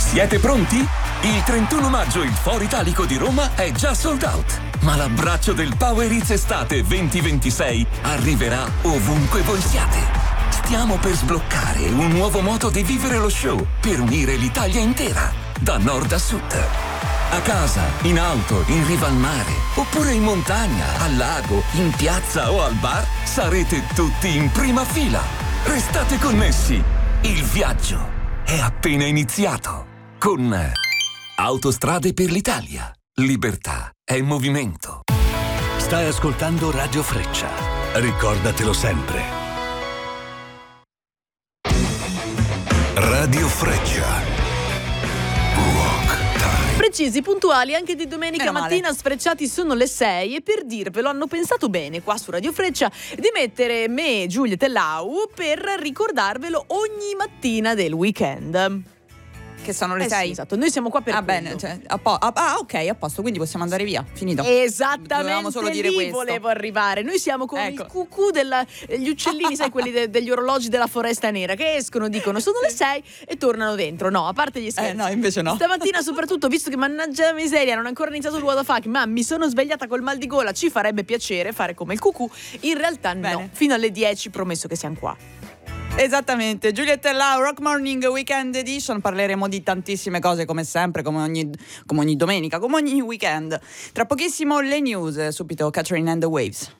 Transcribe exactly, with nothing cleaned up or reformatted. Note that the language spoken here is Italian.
Siete pronti? Il trentuno maggio il Foro Italico di Roma è già sold out, ma l'abbraccio del Power Hits Estate venti ventisei arriverà ovunque voi siate. Stiamo per sbloccare un nuovo modo di vivere lo show per unire l'Italia intera, da nord a sud. A casa, in auto, in riva al mare, oppure in montagna, al lago, in piazza o al bar, sarete tutti in prima fila. Restate connessi. Il viaggio è appena iniziato. Con Autostrade per l'Italia. Libertà è movimento. Stai ascoltando Radio Freccia. Ricordatelo sempre. Radio Freccia. Precisi, puntuali anche di domenica Meno male. mattina, sfrecciati sono le sei e per dirvelo hanno pensato bene qua su Radio Freccia di mettere me, Giulia e Lau per ricordarvelo ogni mattina del weekend. Che sono le Eh sei? sì, esatto, noi siamo qua per Ah, quello. bene, cioè, a po- ah, ah, ok, a posto, quindi possiamo andare via. Finito. Esattamente, Dovevamo solo dire lì questo. volevo arrivare. Noi siamo come Ecco. il cucù della, gli uccellini, sai, quelli de- degli orologi della foresta nera che escono, dicono sono le sei e tornano dentro. No, a parte gli scherzi. Eh, no, invece no. Stamattina soprattutto, visto che mannaggia la miseria, non ho ancora iniziato il What the Fuck, ma mi sono svegliata col mal di gola, ci farebbe piacere fare come il cucù. In realtà no, Bene. fino alle dieci promesso che siamo qua. Esattamente, Giulietta e Lau, Rock Morning Weekend Edition. Parleremo di tantissime cose come sempre, come ogni, come ogni domenica, come ogni weekend. Tra pochissimo le news, subito Catherine and the Waves.